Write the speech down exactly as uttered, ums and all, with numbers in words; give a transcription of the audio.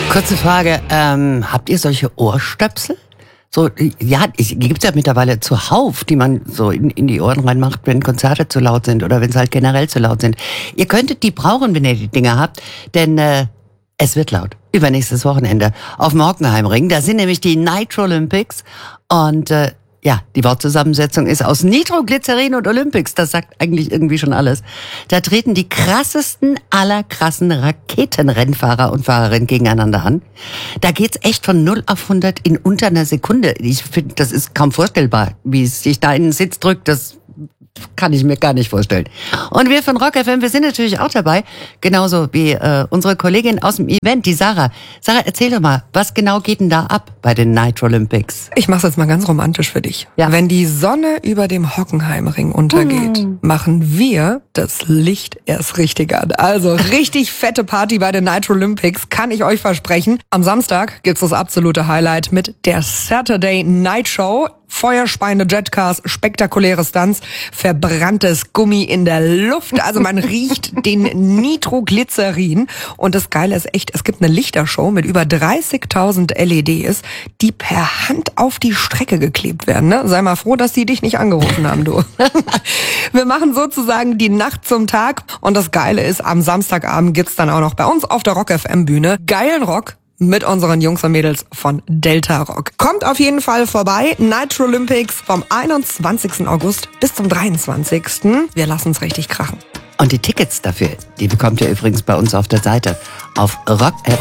Kurze Frage, ähm, habt ihr solche Ohrstöpsel? So, ja, gibt es ja mittlerweile zuhauf, die man so in, in die Ohren reinmacht, wenn Konzerte zu laut sind oder wenn sie halt generell zu laut sind. Ihr könntet die brauchen, wenn ihr die Dinger habt, denn äh, es wird laut. Übernächstes Wochenende auf dem Hockenheimring. Da sind nämlich die Nitro Olympics und äh, ja, die Wortzusammensetzung ist aus Nitroglycerin und Olympics. Das sagt eigentlich irgendwie schon alles. Da treten die krassesten aller krassen Raketenrennfahrer und Fahrerinnen gegeneinander an. Da geht's echt von null auf hundert in unter einer Sekunde. Ich finde, das ist kaum vorstellbar, wie es sich da in den Sitz drückt. Das kann ich mir gar nicht vorstellen. Und wir von Rock F M, wir sind natürlich auch dabei, genauso wie äh, unsere Kollegin aus dem Event, die Sarah. Sarah, erzähl doch mal, was genau geht denn da ab bei den Nitro Olympics? Ich mach's jetzt mal ganz romantisch für dich. Ja. Wenn die Sonne über dem Hockenheimring untergeht, mm. machen wir das Licht erst richtig an. Also richtig fette Party bei den Nitro Olympics, kann ich euch versprechen. Am Samstag gibt's das absolute Highlight mit der Saturday Night Show. Feuerspeiende Jetcars, spektakuläre Stunts, verbranntes Gummi in der Luft. Also man riecht den Nitroglycerin. Und das Geile ist echt, es gibt eine Lichtershow mit über dreißigtausend L E Ds, die per Hand auf die Strecke geklebt werden. Ne? Sei mal froh, dass die dich nicht angerufen haben, du. Wir machen sozusagen die Nacht zum Tag. Und das Geile ist, am Samstagabend gibt's dann auch noch bei uns auf der Rock F M Bühne geilen Rock mit unseren Jungs und Mädels von Delta Rock. Kommt auf jeden Fall vorbei. Nitro Olympics vom einundzwanzigsten August bis zum dreiundzwanzigsten Wir lassen es richtig krachen. Und die Tickets dafür, die bekommt ihr übrigens bei uns auf der Seite auf rock